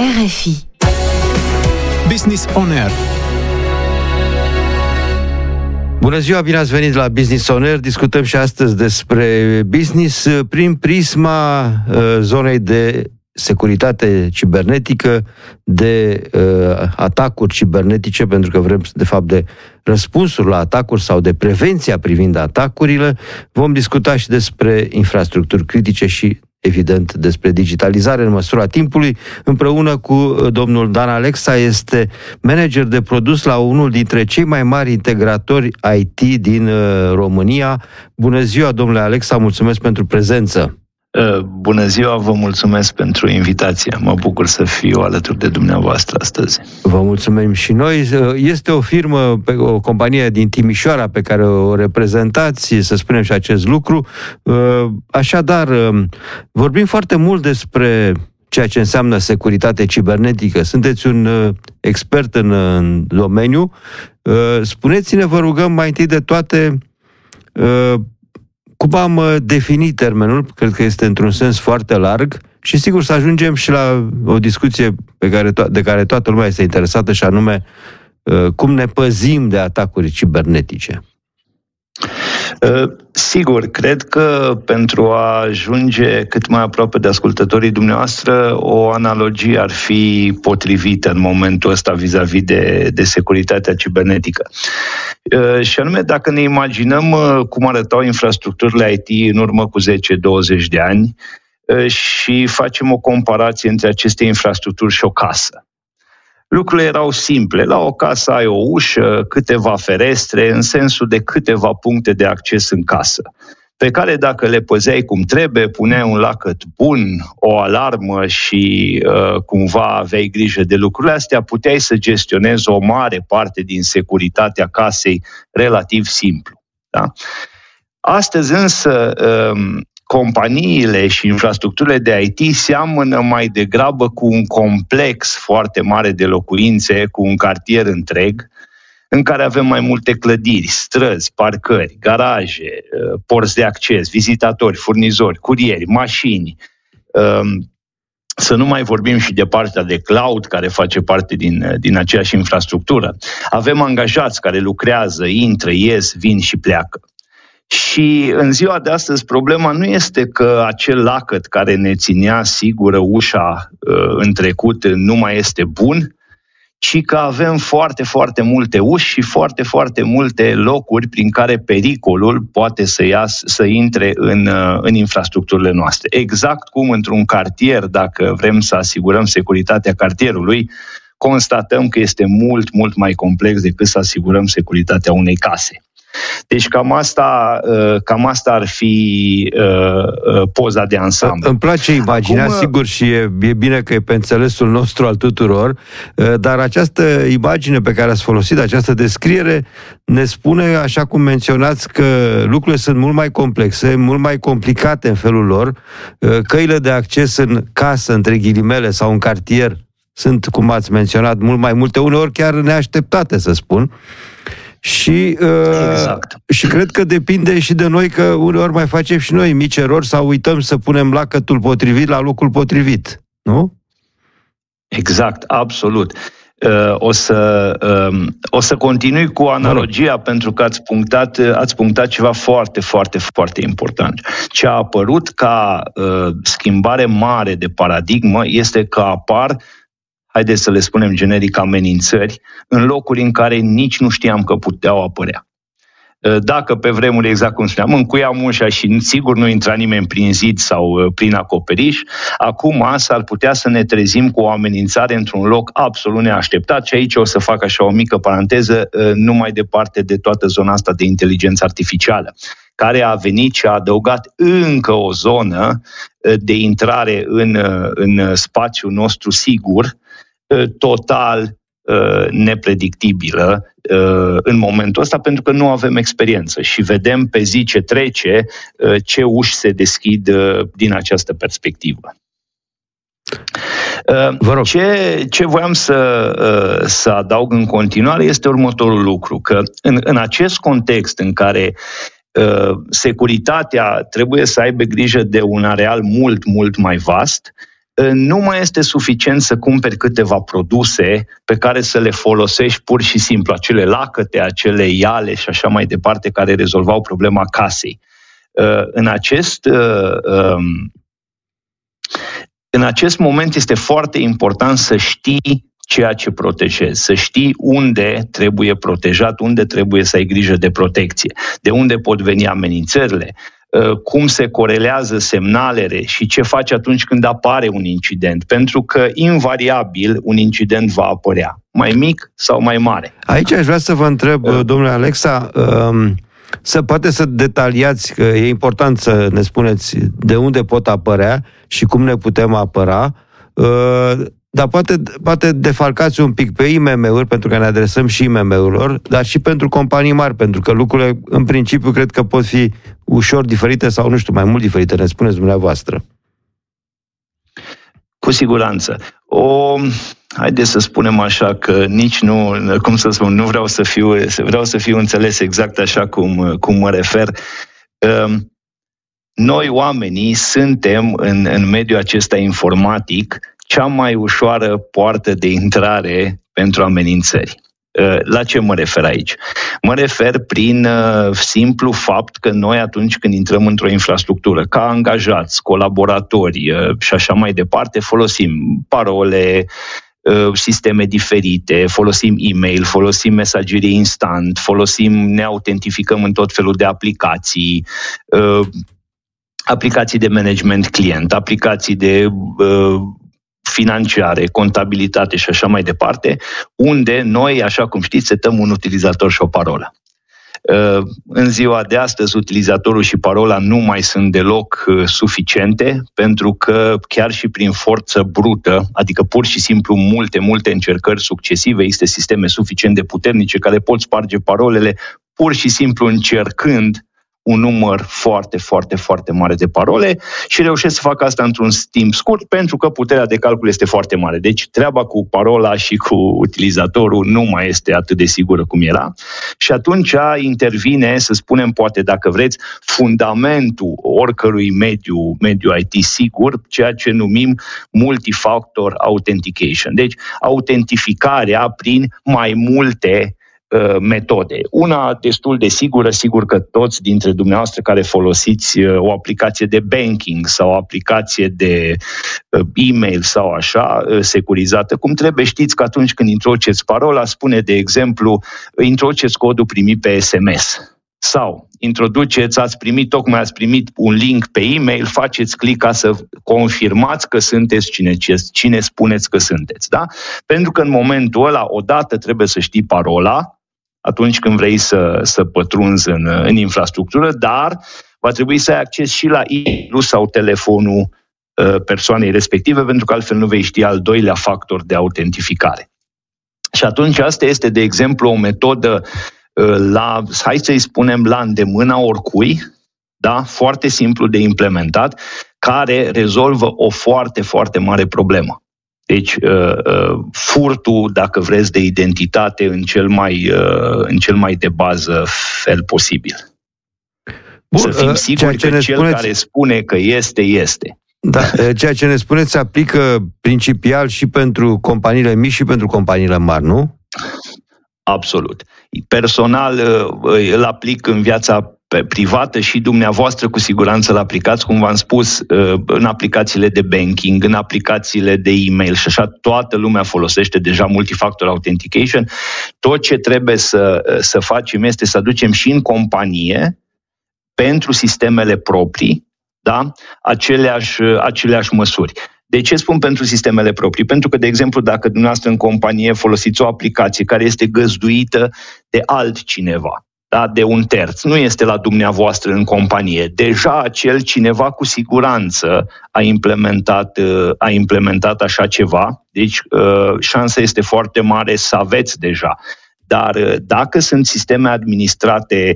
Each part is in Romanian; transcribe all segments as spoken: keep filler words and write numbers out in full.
R F I. Business On Air. Bună ziua, bine ați venit la Business On Air. Discutăm și astăzi despre business prin prisma uh, zonei de securitate cibernetică, de uh, atacuri cibernetice, pentru că vrem, de fapt, de răspunsuri la atacuri sau de prevenția privind atacurile. Vom discuta și despre infrastructuri critice și, evident, despre digitalizare în măsura timpului. Împreună cu domnul Dan Alexa, este manager de produs la unul dintre cei mai mari integratori I T din uh, România. Bună ziua, domnule Alexa, mulțumesc pentru prezență. Bună ziua, vă mulțumesc pentru invitație. Mă bucur să fiu alături de dumneavoastră astăzi. Vă mulțumim și noi. Este o firmă, o companie din Timișoara pe care o reprezentați, să spunem și acest lucru. Așadar, vorbim foarte mult despre ceea ce înseamnă securitate cibernetică. Sunteți un expert în, în domeniu. Spuneți-ne, vă rugăm, mai întâi de toate, cum am definit termenul, cred că este într-un sens foarte larg și sigur să ajungem și la o discuție pe care to- de care toată lumea este interesată, și anume cum ne păzim de atacuri cibernetice. Sigur, cred că pentru a ajunge cât mai aproape de ascultătorii dumneavoastră, o analogie ar fi potrivită în momentul ăsta vis-a-vis de, de securitatea cibernetică. Și anume, dacă ne imaginăm cum arătau infrastructurile I T în urmă cu zece douăzeci de ani și facem o comparație între aceste infrastructuri și o casă. Lucrurile erau simple. La o casă ai o ușă, câteva ferestre, în sensul de câteva puncte de acces în casă, pe care dacă le păzeai cum trebuie, puneai un lacăt bun, o alarmă și uh, cumva aveai grijă de lucrurile astea, puteai să gestionezi o mare parte din securitatea casei relativ simplu. Da? Astăzi însă um, companiile și infrastructurile de I T seamănă mai degrabă cu un complex foarte mare de locuințe, cu un cartier întreg, în care avem mai multe clădiri, străzi, parcări, garaje, porți de acces, vizitatori, furnizori, curieri, mașini. Să nu mai vorbim și de partea de cloud, care face parte din, din aceeași infrastructură. Avem angajați care lucrează, intră, ies, vin și pleacă. Și în ziua de astăzi problema nu este că acel lacăt care ne ținea sigură ușa uh, în trecut nu mai este bun, ci că avem foarte, foarte multe uși și foarte, foarte multe locuri prin care pericolul poate să, iasă, să intre în, uh, în infrastructurile noastre. Exact cum într-un cartier, dacă vrem să asigurăm securitatea cartierului, constatăm că este mult, mult mai complex decât să asigurăm securitatea unei case. Deci cam asta, cam asta ar fi uh, poza de ansamblu. Îmi place imaginea, Acum... sigur, și e, e bine că e pe înțelesul nostru al tuturor, uh, dar această imagine pe care ați folosit, această descriere, ne spune, așa cum menționați, că lucrurile sunt mult mai complexe, mult mai complicate în felul lor, uh, căile de acces în casă, între ghilimele, sau în cartier, sunt, cum ați menționat, mult mai multe, uneori chiar neașteptate, să spun. Și, uh, exact. și cred că depinde și de noi, că uneori mai facem și noi mici erori sau uităm să punem lacătul potrivit la locul potrivit, nu? Exact, absolut. Uh, o, să, uh, o să continui cu analogia, da, pentru că ați punctat, ați punctat ceva foarte, foarte, foarte important. Ce a apărut ca uh, schimbare mare de paradigmă este că apar, haideți să le spunem generic, amenințări în locuri în care nici nu știam că puteau apărea. Dacă pe vremuri, exact cum spuneam, încuiam ușa și sigur nu intra nimeni prin zid sau prin acoperiș, acum s-ar putea să ne trezim cu o amenințare într-un loc absolut neașteptat și aici o să fac așa o mică paranteză, nu mai departe de toată zona asta de inteligență artificială, care a venit și a adăugat încă o zonă de intrare în, în spațiul nostru sigur, total nepredictibilă în momentul ăsta, pentru că nu avem experiență și vedem pe zi ce trece ce uși se deschid din această perspectivă. Ce, ce voiam să, să adaug în continuare este următorul lucru, că în, în acest context în care securitatea trebuie să aibă grijă de un areal mult, mult mai vast, nu mai este suficient să cumperi câteva produse pe care să le folosești pur și simplu, acele lacăte, acele iale și așa mai departe, care rezolvau problema casei. În acest, în acest moment este foarte important să știi ceea ce protejezi, să știi unde trebuie protejat, unde trebuie să ai grijă de protecție, de unde pot veni amenințările, cum se corelează semnalele și ce faci atunci când apare un incident, pentru că invariabil un incident va apărea, mai mic sau mai mare. Aici aș vrea să vă întreb, uh. domnule Alexa, um, să poate să detaliați, că e important să ne spuneți de unde pot apărea și cum ne putem apăra, uh, dar poate, poate defalcați un pic pe I M M-uri, pentru că ne adresăm și I M M-urilor, dar și pentru companii mari, pentru că lucrurile, în principiu, cred că pot fi ușor diferite sau, nu știu, mai mult diferite, ne spuneți dumneavoastră. Cu siguranță. O, haideți să spunem așa că nici nu, cum să spun, nu vreau să fiu, vreau să fiu înțeles exact așa cum, cum mă refer. Noi, oamenii, suntem în, în mediul acesta informatic cea mai ușoară poartă de intrare pentru amenințări. La ce mă refer aici? Mă refer prin simplu fapt că noi, atunci când intrăm într-o infrastructură, ca angajați, colaboratori și așa mai departe, folosim parole, sisteme diferite, folosim e-mail, folosim mesagerie instant, folosim, ne autentificăm în tot felul de aplicații, aplicații de management client, aplicații de financiare, contabilitate și așa mai departe, unde noi, așa cum știți, setăm un utilizator și o parolă. În ziua de astăzi, utilizatorul și parola nu mai sunt deloc suficiente, pentru că chiar și prin forță brută, adică pur și simplu multe, multe încercări succesive, există sisteme suficient de puternice care pot sparge parolele pur și simplu încercând un număr foarte, foarte, foarte mare de parole și reușesc să fac asta într-un timp scurt pentru că puterea de calcul este foarte mare. Deci treaba cu parola și cu utilizatorul nu mai este atât de sigură cum era și atunci intervine, să spunem, poate dacă vreți, fundamentul oricărui mediu, mediu I T sigur, ceea ce numim multifactor authentication. Deci autentificarea prin mai multe metode. Una destul de sigură, sigur că toți dintre dumneavoastră care folosiți o aplicație de banking sau o aplicație de e-mail sau așa, securizată, cum trebuie, știți că atunci când introduceți parola, spune, de exemplu, introduceți codul primit pe S M S. Sau introduceți, ați primit, tocmai ați primit un link pe e-mail, faceți click ca să confirmați că sunteți cine, cine spuneți că sunteți. Da? Pentru că în momentul ăla, odată trebuie să știi parola, atunci când vrei să, să pătrunzi în, în infrastructură, dar va trebui să ai acces și la e-mail sau telefonul uh, persoanei respective, pentru că altfel nu vei ști al doilea factor de autentificare. Și atunci asta este, de exemplu, o metodă uh, la, hai să-i spunem, la îndemâna oricui, da? Foarte simplu de implementat, care rezolvă o foarte, foarte mare problemă. Deci, uh, uh, furtul, dacă vreți, de identitate în cel mai, uh, în cel mai de bază fel posibil. Bun, să fim siguri că cel spuneți... care spune că este, este. Da, ceea ce ne spuneți se aplică principial și pentru companiile mici și pentru companiile mari, nu? Absolut. Personal îl aplic în viața privată și dumneavoastră cu siguranță îl aplicați, cum v-am spus, în aplicațiile de banking, în aplicațiile de e-mail și așa, toată lumea folosește deja multifactor authentication. Tot ce trebuie să, să facem este să aducem și în companie, pentru sistemele proprii, da, aceleași, aceleași măsuri. De ce spun pentru sistemele proprii? Pentru că, de exemplu, dacă dumneavoastră în companie folosiți o aplicație care este găzduită de altcineva, da, de un terț, nu este la dumneavoastră în companie, deja acel cineva cu siguranță a implementat, a implementat așa ceva, deci șansa este foarte mare să aveți deja. Dar dacă sunt sisteme administrate,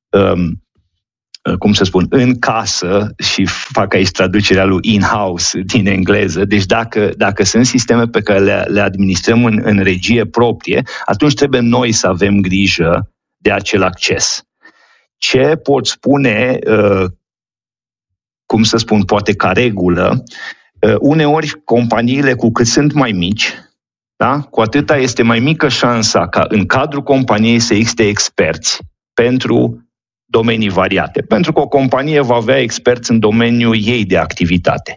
cum să spun, în casă, și fac aici traducerea lui in-house din engleză, deci dacă, dacă sunt sisteme pe care le, le administrăm în, în regie proprie, atunci trebuie noi să avem grijă de acel acces. Ce pot spune, uh, cum să spun, poate ca regulă, Uneori, companiile, cu cât sunt mai mici, da? Cu atâta este mai mică șansa ca în cadrul companiei să existe experți pentru domenii variate. Pentru că o companie va avea experți în domeniul ei de activitate.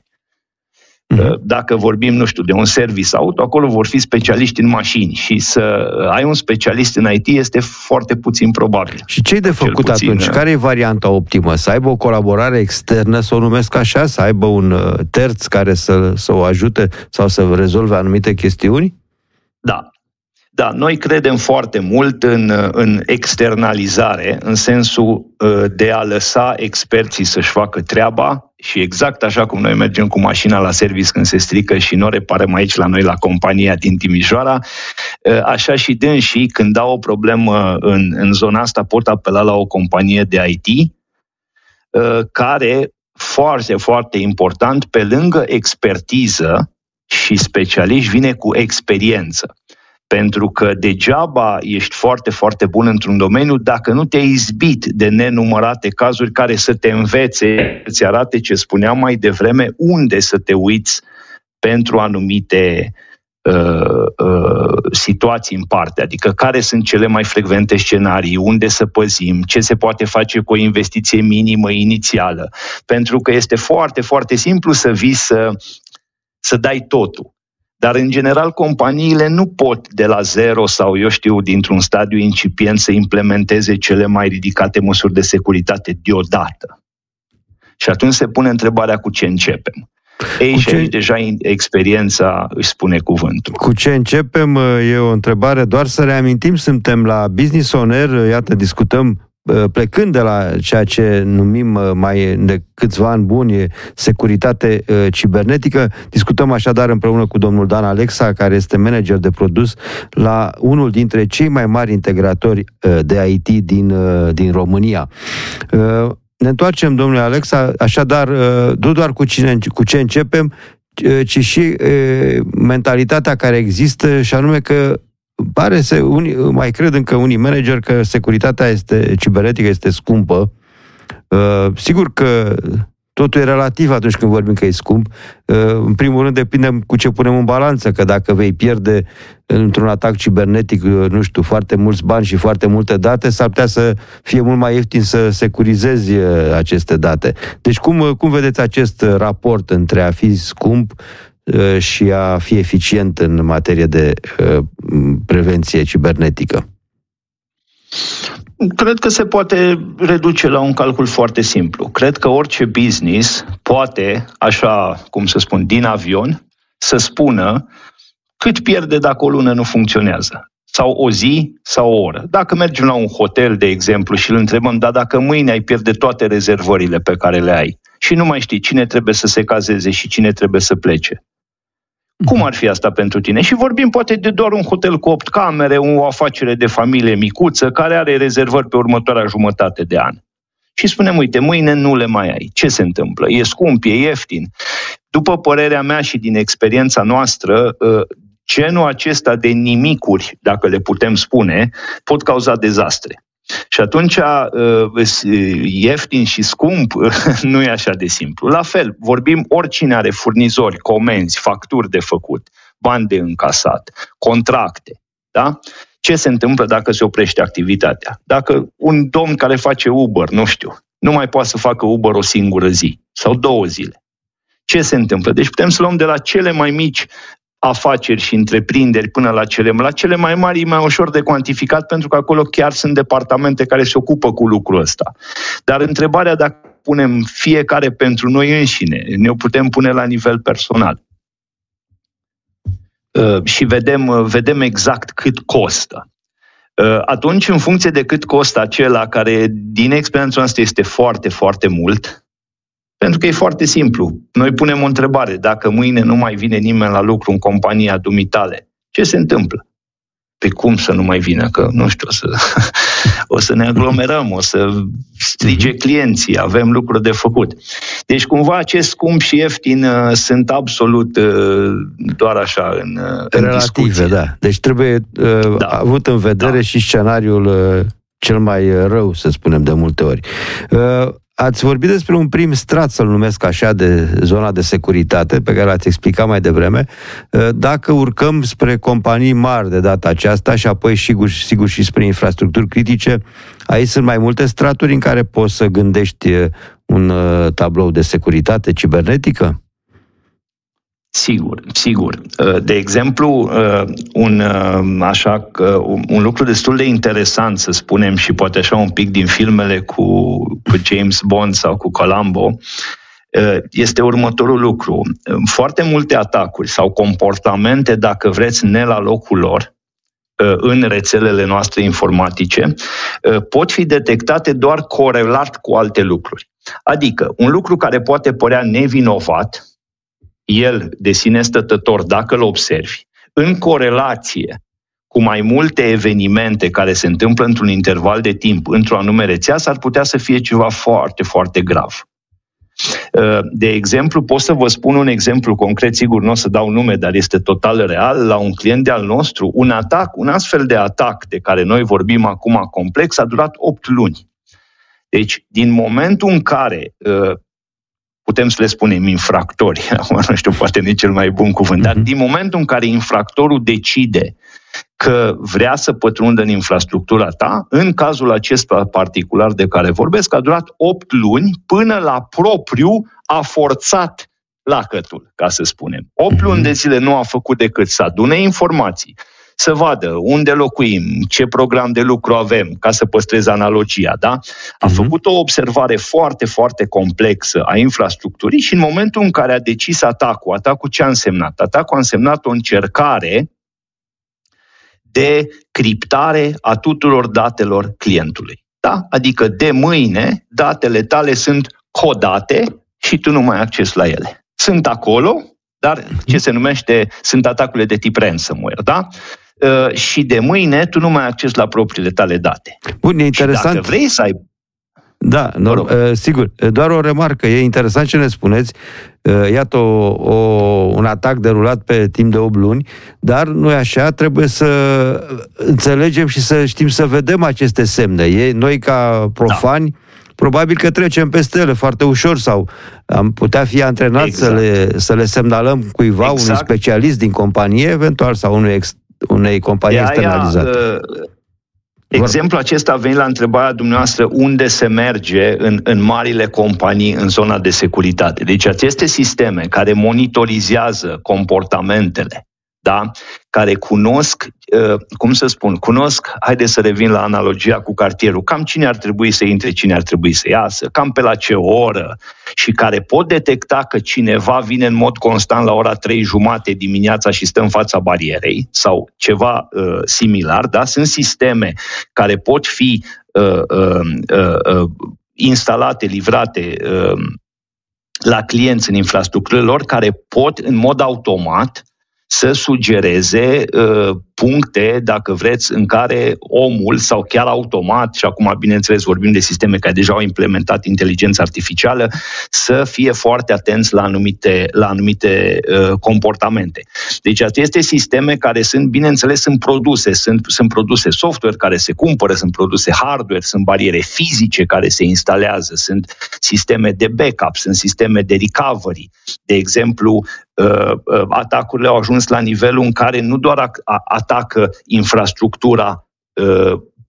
Dacă vorbim, nu știu, de un service auto, acolo vor fi specialiști în mașini și să ai un specialist în I T este foarte puțin probabil. Și ce-i de făcut puțin, atunci? Care e varianta optimă? Să aibă o colaborare externă, să o numesc așa, să aibă un terț care să, să o ajute sau să rezolve anumite chestiuni? Da. Da, noi credem foarte mult în, în externalizare, în sensul de a lăsa experții să-și facă treaba și exact așa cum noi mergem cu mașina la service când se strică și nu o reparăm aici la noi la compania din Timișoara, așa și dânsii când au o problemă în, în zona asta pot apela la o companie de I T care, foarte, foarte important, pe lângă expertiză și specialiști, vine cu experiență. Pentru că degeaba ești foarte, foarte bun într-un domeniu dacă nu te-ai izbit de nenumărate cazuri care să te învețe, îți arate ce spuneam mai devreme, unde să te uiți pentru anumite uh, uh, situații în parte, adică care sunt cele mai frecvente scenarii, unde să păzim, ce se poate face cu o investiție minimă inițială. Pentru că este foarte, foarte simplu să vii să, să dai totul. Dar, în general, companiile nu pot de la zero sau, eu știu, dintr-un stadiu incipient să implementeze cele mai ridicate măsuri de securitate deodată. Și atunci se pune întrebarea cu ce începem. Ei, și aici deja experiența își spune cuvântul. Cu ce începem e o întrebare, doar să reamintim, suntem la Business On Air, iată, discutăm plecând de la ceea ce numim mai de câțiva ani buni securitate cibernetică, discutăm așadar împreună cu domnul Dan Alexa, care este manager de produs la unul dintre cei mai mari integratori de I T din, din România. Ne întoarcem, domnule Alexa, așadar, nu doar cu, cine, cu ce începem, ci și mentalitatea care există, și anume că pare să, unii, mai cred încă unii manageri că securitatea este, cibernetică este scumpă. Uh, sigur că totul e relativ atunci când vorbim că e scump. Uh, în primul rând depinde cu ce punem în balanță, că dacă vei pierde într-un atac cibernetic, uh, nu știu, foarte mulți bani și foarte multe date, s-ar putea să fie mult mai ieftin să securizezi uh, aceste date. Deci cum, uh, cum vedeți acest raport între a fi scump și a fi eficient în materie de uh, prevenție cibernetică? Cred că se poate reduce la un calcul foarte simplu. Cred că orice business poate, așa cum să spun, din avion, să spună cât pierde dacă o lună nu funcționează. Sau o zi, sau o oră. Dacă mergem la un hotel, de exemplu, și îl întrebăm, da, dacă mâine ai pierde toate rezervările pe care le ai și nu mai știi cine trebuie să se cazeze și cine trebuie să plece, cum ar fi asta pentru tine? Și vorbim poate de doar un hotel cu opt camere, o afacere de familie micuță, care are rezervări pe următoarea jumătate de an. Și spunem, uite, mâine nu le mai ai. Ce se întâmplă? E scump, e ieftin? După părerea mea și din experiența noastră, genul acesta de nimicuri, dacă le putem spune, pot cauza dezastre. Și atunci, ieftin și scump nu e așa de simplu. La fel, vorbim oricine are furnizori, comenzi, facturi de făcut, bani de încasat, contracte. Da? Ce se întâmplă dacă se oprește activitatea? Dacă un domn care face Uber, nu știu, nu mai poate să facă Uber o singură zi sau două zile. Ce se întâmplă? Deci putem să luăm de la cele mai mici afaceri și întreprinderi până la cele, la cele mai mari e mai ușor de cuantificat, pentru că acolo chiar sunt departamente care se ocupă cu lucrul ăsta. Dar întrebarea dacă punem fiecare pentru noi înșine, ne o putem pune la nivel personal. Uh, și vedem, vedem exact cât costă. Uh, atunci, în funcție de cât costă acela, care din experiența noastră este foarte, foarte mult, pentru că e foarte simplu. Noi punem o întrebare. Dacă mâine nu mai vine nimeni la lucru în compania dumitale, ce se întâmplă? Pe cum să nu mai vină? Că, nu știu, o să, o să ne aglomerăm, o să strige clienții, avem lucruri de făcut. Deci, cumva, acest scump și ieftin uh, sunt absolut uh, doar așa în, uh, în relative, discuție. Da. Deci trebuie uh, da. avut în vedere da. și scenariul uh, cel mai rău, să spunem de multe ori. Uh, ați vorbit despre un prim strat, să-l numesc așa, de zona de securitate, pe care l-ați explicat mai devreme. Dacă urcăm spre companii mari de data aceasta și apoi, sigur, sigur și spre infrastructuri critice, aici sunt mai multe straturi în care poți să gândești un tablou de securitate cibernetică? Sigur, sigur. De exemplu, un, așa, un lucru destul de interesant, să spunem, și poate așa un pic din filmele cu, cu James Bond sau cu Columbo, este următorul lucru. Foarte multe atacuri sau comportamente, dacă vreți, ne la locul lor, în rețelele noastre informatice, pot fi detectate doar corelat cu alte lucruri. Adică, un lucru care poate părea nevinovat, el de sine stătător, dacă îl observi, în corelație cu mai multe evenimente care se întâmplă într-un interval de timp, într-o anume rețea, s-ar putea să fie ceva foarte, foarte grav. De exemplu, pot să vă spun un exemplu concret, sigur nu o să dau nume, dar este total real, la un client de-al nostru, un atac, un astfel de atac de care noi vorbim acum complex, a durat opt luni. Deci, din momentul în care putem să le spunem infractori, nu știu, poate nu e cel mai bun cuvânt, dar din momentul în care infractorul decide că vrea să pătrundă în infrastructura ta, în cazul acesta particular de care vorbesc, a durat opt luni până la propriu a forțat lacătul, ca să spunem. opt luni de zile nu a făcut decât să adune informații, să vadă unde locuim, ce program de lucru avem, ca să păstrez analogia, da? A uh-huh. făcut o observare foarte, foarte complexă a infrastructurii și în momentul în care a decis atacul, atacul ce a însemnat? Atacul a însemnat o încercare de criptare a tuturor datelor clientului. Da? Adică de mâine datele tale sunt codate și tu nu mai ai acces la ele. Sunt acolo, dar ce se numește, sunt atacurile de tip ransomware, da? Uh, și de mâine tu nu mai ai acces la propriile tale date. Bun, e interesant. Și dacă vrei să ai... Da, no, uh, sigur. Doar o remarcă. E interesant ce ne spuneți. Uh, iată o, o, un atac derulat pe timp de opt luni, dar nu e așa. Trebuie să înțelegem și să știm să vedem aceste semne. E, noi, ca profani, da. Probabil că trecem peste ele foarte ușor sau am putea fi antrenați exact. să, le, să le semnalăm cuiva, exact. unui specialist din companie, eventual, sau unui ex, unei companii externalizate. Uh, Exemplul acesta a venit la întrebarea dumneavoastră unde se merge în, în marile companii în zona de securitate. Deci aceste sisteme care monitorizează comportamentele, da? Care cunosc, uh, cum să spun, cunosc, haideți să revin la analogia cu cartierul, cam cine ar trebui să intre, cine ar trebui să iasă, cam pe la ce oră, și care pot detecta că cineva vine în mod constant la ora trei jumate dimineața și stă în fața barierei sau ceva uh, similar, da? Sunt sisteme care pot fi uh, uh, uh, uh, instalate, livrate uh, la clienți în infrastructurile lor, care pot în mod automat să sugereze uh, puncte, dacă vreți, în care omul, sau chiar automat, și acum, bineînțeles, vorbim de sisteme care deja au implementat inteligența artificială, să fie foarte atenți la anumite, la anumite uh, comportamente. Deci aceste sisteme care sunt, bineînțeles, sunt produse, sunt, sunt produse software care se cumpără, sunt produse hardware, sunt bariere fizice care se instalează, sunt sisteme de backup, sunt sisteme de recovery. De exemplu, uh, uh, atacurile au ajuns la nivelul în care nu doar a, a, atacă infrastructura uh,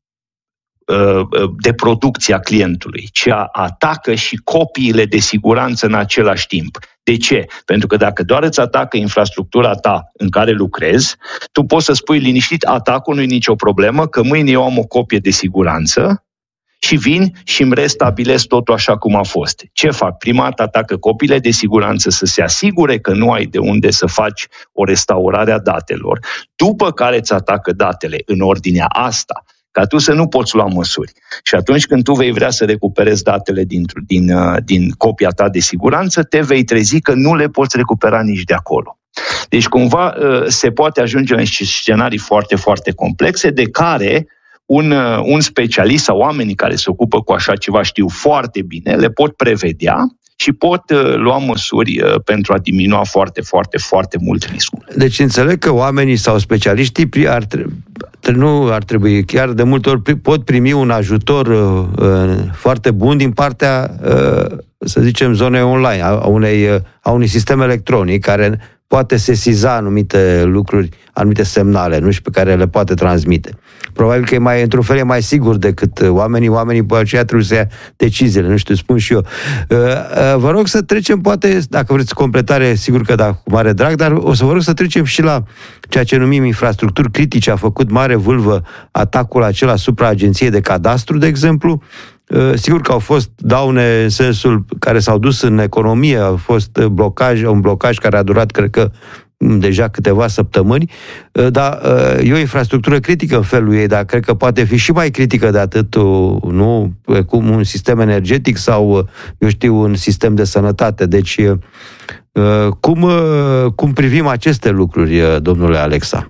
uh, de producție a clientului, ci atacă și copiile de siguranță în același timp. De ce? Pentru că dacă doar îți atacă infrastructura ta în care lucrezi, tu poți să spui liniștit, atacul nu e nicio problemă, că mâine eu am o copie de siguranță și vin și îmi restabilez totul așa cum a fost. Ce fac? Prima dată atacă copiile de siguranță să se asigure că nu ai de unde să faci o restaurare a datelor, după care îți atacă datele în ordinea asta, ca tu să nu poți lua măsuri. Și atunci când tu vei vrea să recuperezi datele din, din, din copia ta de siguranță, te vei trezi că nu le poți recupera nici de acolo. Deci cumva se poate ajunge în scenarii foarte, foarte complexe, de care Un, un specialist sau oamenii care se ocupă cu așa ceva știu foarte bine, le pot prevedea și pot lua măsuri pentru a diminua foarte, foarte, foarte mult riscul. Deci înțeleg că oamenii sau specialiștii ar trebui, nu ar trebui, chiar de multe ori pot primi un ajutor uh, foarte bun din partea, uh, să zicem, zonei online, a, unei, uh, a unui sistem electronic care poate sesiza anumite lucruri, anumite semnale, nu știu, pe care le poate transmite. Probabil că e mai, într-un fel, e mai sigur decât oamenii. Oamenii, pe aceea, trebuie să ia deciziile, nu știu, spun și eu. Uh, uh, vă rog să trecem, poate, dacă vreți completare, sigur că da, cu mare drag, dar o să vă rog să trecem și la ceea ce numim infrastructuri critice. A făcut mare vâlvă atacul acela asupra Agenției de Cadastru, de exemplu. Uh, sigur că au fost daune în sensul care s-au dus în economie, a fost blocaj, un blocaj care a durat, cred că, deja câteva săptămâni, dar e o infrastructură critică în felul ei, dar cred că poate fi și mai critică de atât, nu, cum un sistem energetic sau, eu știu, un sistem de sănătate. Deci, cum, cum privim aceste lucruri, domnule Alexa?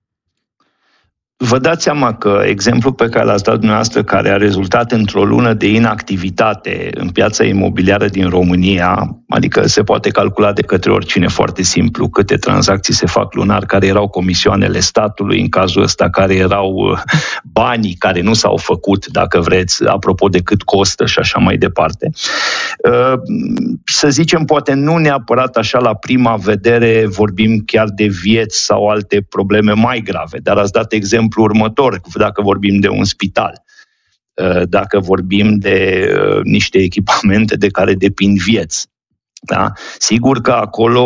Vă dați seama că exemplul pe care l-ați dat dumneavoastră, care a rezultat într-o lună de inactivitate în piața imobiliară din România, adică se poate calcula de către oricine foarte simplu câte tranzacții se fac lunar, care erau comisioanele statului, în cazul ăsta, care erau banii care nu s-au făcut, dacă vreți, apropo de cât costă și așa mai departe. Să zicem, poate nu neapărat așa la prima vedere vorbim chiar de vieți sau alte probleme mai grave, dar ați dat exemplu următor, dacă vorbim de un spital, dacă vorbim de niște echipamente de care depind vieți. Da? Sigur că acolo,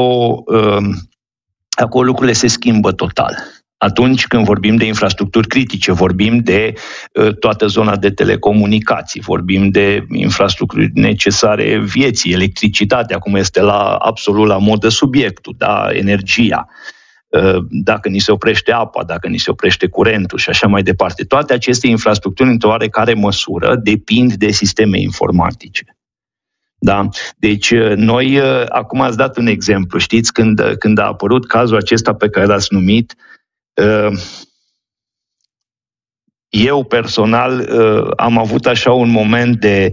acolo lucrurile se schimbă total. Atunci când vorbim de infrastructuri critice, vorbim de toată zona de telecomunicații, vorbim de infrastructuri necesare vieții, electricitatea, cum este la absolut la modă subiectul, da? Energia. Dacă ni se oprește apa, dacă ni se oprește curentul și așa mai departe. Toate aceste infrastructuri, într-o oarecare măsură, depind de sisteme informatice. Da? Deci, noi, acum ați dat un exemplu, știți, când, când a apărut cazul acesta pe care l-ați numit, eu personal am avut așa un moment de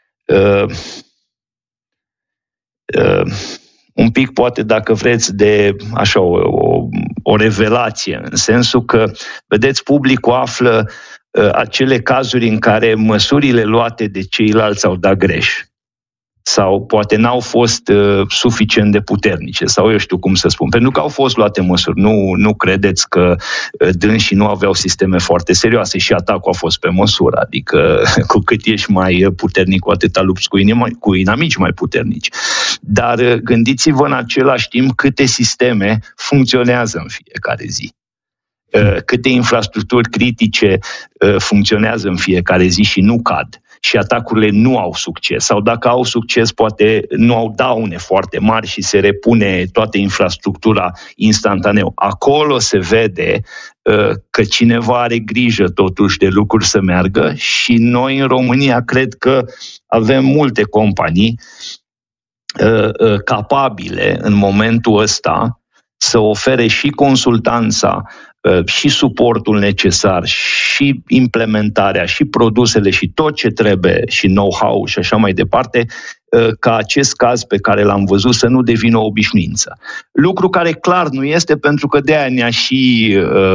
un pic, poate, dacă vreți, de așa o, o, o revelație, în sensul că, vedeți, publicul află uh, acele cazuri în care măsurile luate de ceilalți au dat greș sau poate n-au fost uh, suficient de puternice, sau eu știu cum să spun, pentru că au fost luate măsuri. Nu, nu credeți că uh, dânsii nu aveau sisteme foarte serioase și atacul a fost pe măsură, adică cu cât ești mai puternic, cu atâta lupți cu, inima, cu inamici mai puternici. Dar uh, gândiți-vă în același timp câte sisteme funcționează în fiecare zi. Uh, câte infrastructuri critice uh, funcționează în fiecare zi și nu cad. Și atacurile nu au succes. Sau dacă au succes, poate nu au daune foarte mari și se repune toată infrastructura instantaneu. Acolo se vede uh, că cineva are grijă totuși de lucruri să meargă și noi în România cred că avem multe companii uh, uh, capabile în momentul ăsta să ofere și consultanța și suportul necesar, și implementarea, și produsele, și tot ce trebuie, și know-how și așa mai departe, ca acest caz pe care l-am văzut să nu devină o obișnuință. Lucru care clar nu este, pentru că de aia ne-a și,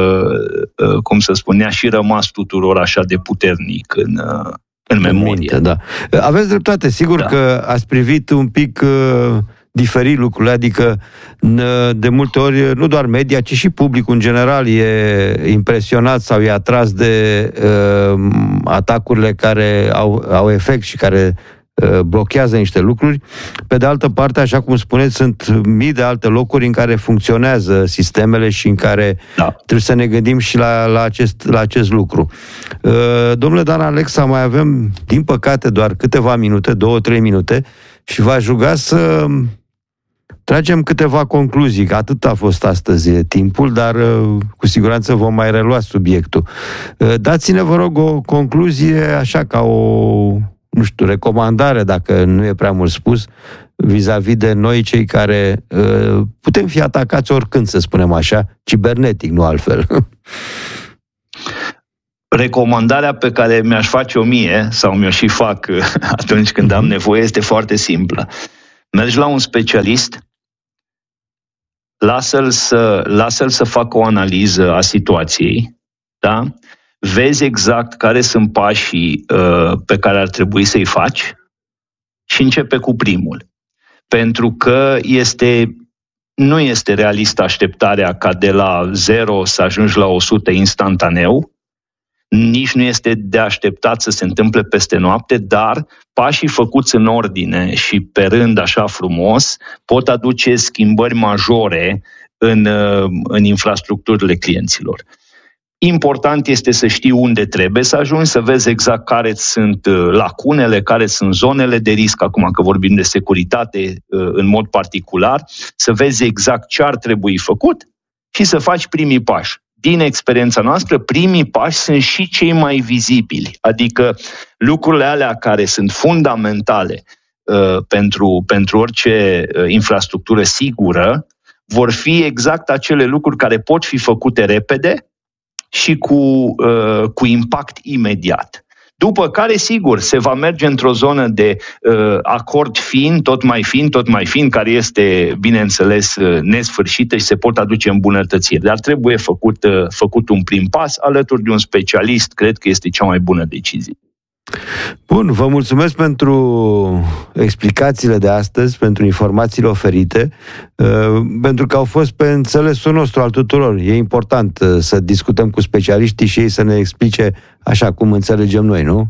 cum să spun, ne-a și rămas tuturor așa de puternic în, în memorie. Minte, da. Aveți dreptate, sigur da. Că ați privit un pic diferit lucrurile, adică de multe ori nu doar media, ci și publicul în general e impresionat sau e atras de uh, atacurile care au, au efect și care uh, blochează niște lucruri. Pe de altă parte, așa cum spuneți, sunt mii de alte locuri în care funcționează sistemele și în care da. Trebuie să ne gândim și la, la, acest, la acest lucru. Uh, domnule Dan Alexa, mai avem, din păcate, doar câteva minute, două, trei minute, și v-aș ruga să tragem câteva concluzii, că atât a fost astăzi timpul, dar cu siguranță vom mai relua subiectul. Dați-ne, vă rog, o concluzie, așa ca o, nu știu, recomandare, dacă nu e prea mult spus, vis-a-vis de noi, cei care putem fi atacați oricând, să spunem așa, cibernetic, nu altfel. Recomandarea pe care mi-aș face-o mie, sau mi-o și fac atunci când am nevoie, este foarte simplă. Mergi la un specialist, lasă-l să, lasă-l să facă o analiză a situației, da? Vezi exact care sunt pașii uh, pe care ar trebui să-i faci și începe cu primul. Pentru că este, nu este realistă așteptarea ca de la zero să ajungi la o sută instantaneu, nici nu este de așteptat să se întâmple peste noapte, dar pașii făcuți în ordine și pe rând așa frumos pot aduce schimbări majore în, în infrastructurile clienților. Important este să știi unde trebuie să ajungi, să vezi exact care sunt lacunele, care sunt zonele de risc, acum că vorbim de securitate în mod particular, să vezi exact ce ar trebui făcut și să faci primii pași. Din experiența noastră, primii pași sunt și cei mai vizibili, adică lucrurile alea care sunt fundamentale uh, pentru, pentru orice uh, infrastructură sigură, vor fi exact acele lucruri care pot fi făcute repede și cu, uh, cu impact imediat. După care, sigur, se va merge într-o zonă de uh, acord fin, tot mai fin, tot mai fin, care este, bineînțeles, uh, nesfârșită și se pot aduce îmbunătățiri. Dar trebuie făcut, uh, făcut un prim pas alături de un specialist, cred că este cea mai bună decizie. Bun, vă mulțumesc pentru explicațiile de astăzi, pentru informațiile oferite, pentru că au fost pe înțelesul nostru al tuturor. E important să discutăm cu specialiștii și ei să ne explice așa cum înțelegem noi, nu?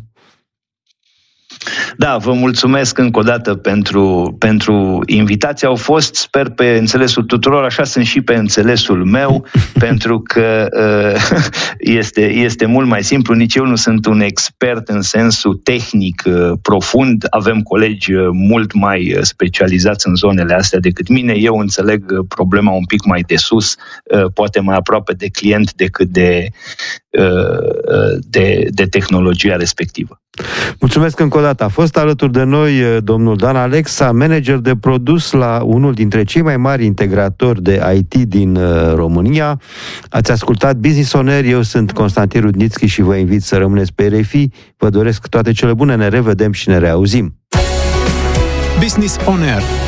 Da, vă mulțumesc încă o dată pentru, pentru invitație. Au fost, sper, pe înțelesul tuturor, așa sunt și pe înțelesul meu, pentru că uh, este, este mult mai simplu. Nici eu nu sunt un expert în sensul tehnic uh, profund. Avem colegi uh, mult mai specializați în zonele astea decât mine. Eu înțeleg uh, problema un pic mai de sus, uh, poate mai aproape de client decât de, uh, de, de tehnologia respectivă. Mulțumesc încă o dată. A fost alături de noi domnul Dan Alexa, manager de produs la unul dintre cei mai mari integratori de I T din România. Ați ascultat Business On Air, eu sunt Constantin Rudnițchi și vă invit să rămâneți pe R F I. Vă doresc toate cele bune, ne revedem și ne reauzim. Business On Air.